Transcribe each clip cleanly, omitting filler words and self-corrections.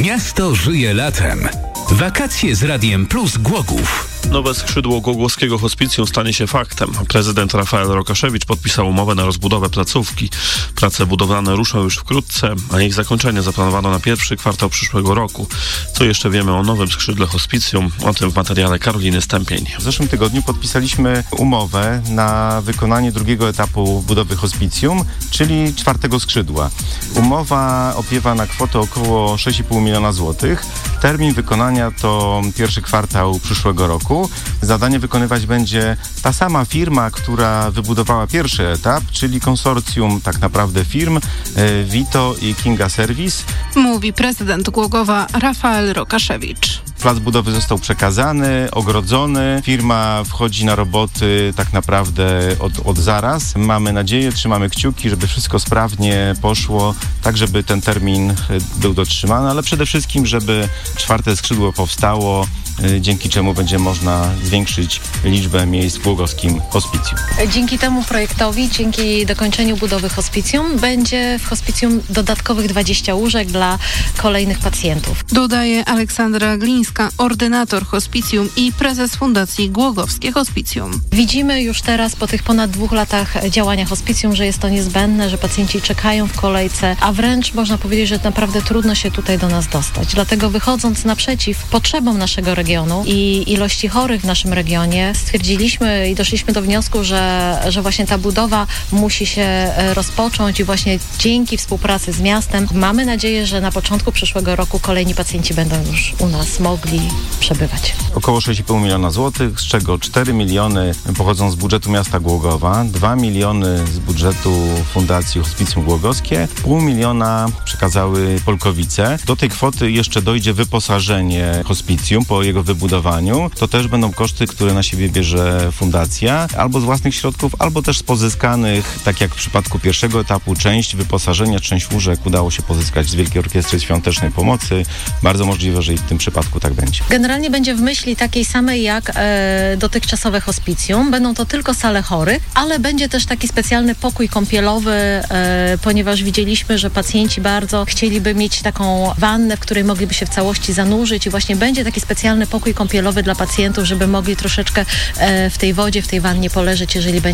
Miasto żyje latem. Wakacje z Radiem Plus Głogów. Nowe skrzydło głogowskiego hospicjum stanie się faktem. Prezydent Rafael Rokaszewicz podpisał umowę na rozbudowę placówki. Prace budowlane ruszą już wkrótce, a ich zakończenie zaplanowano na pierwszy kwartał przyszłego roku. Co jeszcze wiemy o nowym skrzydle hospicjum? O tym w materiale Karoliny Stępień. W zeszłym tygodniu podpisaliśmy umowę na wykonanie drugiego etapu budowy hospicjum, czyli czwartego skrzydła. Umowa opiewa na kwotę około 6,5 miliona złotych. Termin wykonania to pierwszy kwartał przyszłego roku. Zadanie wykonywać będzie ta sama firma, która wybudowała pierwszy etap, czyli konsorcjum tak naprawdę firm Vito i Kinga Service. Mówi prezydent Głogowa Rafael Rokaszewicz. Plac budowy został przekazany, ogrodzony. Firma wchodzi na roboty tak naprawdę od zaraz. Mamy nadzieję, trzymamy kciuki, żeby wszystko sprawnie poszło, tak żeby ten termin był dotrzymany, ale przede wszystkim, żeby czwarte skrzydło powstało, dzięki czemu będzie można zwiększyć liczbę miejsc w głogowskim hospicjum. Dzięki temu projektowi, dzięki dokończeniu budowy hospicjum, będzie w hospicjum dodatkowych 20 łóżek dla kolejnych pacjentów. Dodaje Aleksandra Glińska, ordynator hospicjum i prezes Fundacji Głogowskie Hospicjum. Widzimy już teraz po tych ponad 2 latach działania hospicjum, że jest to niezbędne, że pacjenci czekają w kolejce, a wręcz można powiedzieć, że naprawdę trudno się tutaj do nas dostać. Dlatego wychodząc naprzeciw potrzebom naszego regionu i ilości chorych w naszym regionie, stwierdziliśmy i doszliśmy do wniosku, że właśnie ta budowa musi się rozpocząć i właśnie dzięki współpracy z miastem mamy nadzieję, że na początku przyszłego roku kolejni pacjenci będą już u nas mogli przebywać. Około 6,5 miliona złotych, z czego 4 miliony pochodzą z budżetu miasta Głogowa, 2 miliony z budżetu Fundacji Hospicjum Głogowskie, 0,5 miliona przekazały Polkowice. Do tej kwoty jeszcze dojdzie wyposażenie hospicjum po jego wybudowaniu. To też będą koszty, które na siebie bierze fundacja, albo z własnych środków, albo też z pozyskanych, tak jak w przypadku pierwszego etapu, część wyposażenia, część łóżek udało się pozyskać z Wielkiej Orkiestry Świątecznej Pomocy. Bardzo możliwe, że i w tym przypadku tak będzie. Generalnie będzie w myśli takiej samej jak dotychczasowe hospicjum. Będą to tylko sale chorych, ale będzie też taki specjalny pokój kąpielowy, ponieważ widzieliśmy, że pacjenci bardzo chcieliby mieć taką wannę, w której mogliby się w całości zanurzyć i właśnie będzie taki specjalny pokój kąpielowy dla pacjentów, żeby mogli troszeczkę w tej wodzie, w tej wannie poleżeć,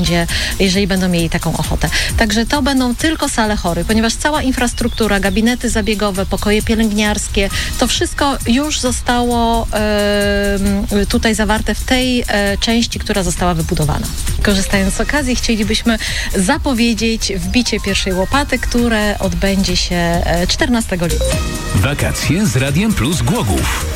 jeżeli będą mieli taką ochotę. Także to będą tylko sale chorych, ponieważ cała infrastruktura, gabinety zabiegowe, pokoje pielęgniarskie, to wszystko już zostało tutaj zawarte w tej części, która została wybudowana. Korzystając z okazji, chcielibyśmy zapowiedzieć wbicie pierwszej łopaty, które odbędzie się 14 lipca. Wakacje z Radiem Plus Głogów.